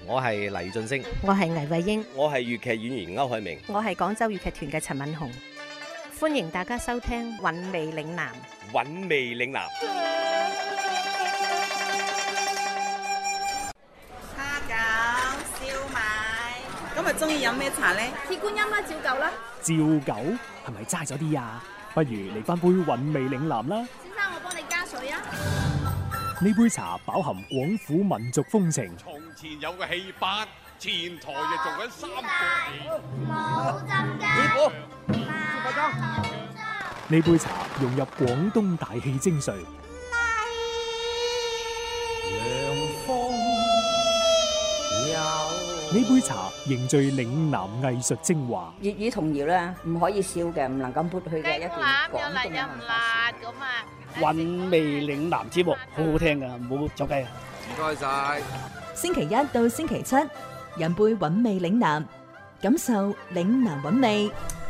我係黎俊升， 我係倪慧英， 我係粵劇演員歐海明， 我係廣州粵劇團嘅陳敏紅。歡迎大家收聽《韻味嶺南》。 韻味嶺南。 蝦餃、燒賣，今日中意飲咩茶呢？ 鐵觀音啦，照舊啦。 照舊係咪齋咗啲啊？不如嚟翻杯韻味嶺南啦。 先生，我幫你加水啊。 呢杯茶飽含廣府民族風情。 從前有個戲班，前台就做緊三個戲。 冇浸雞。 呢杯茶融入廣東大戲精髓。呢杯茶凝聚嶺南藝術精華。 粵語童謠咧，唔可以笑嘅，唔能夠抹去嘅一段廣東嘅文化。 韻味嶺南節目好好聽噶，唔好走雞啊！ 唔該晒。 星期一到星期七，飲杯韻味嶺南，感受嶺南韻味。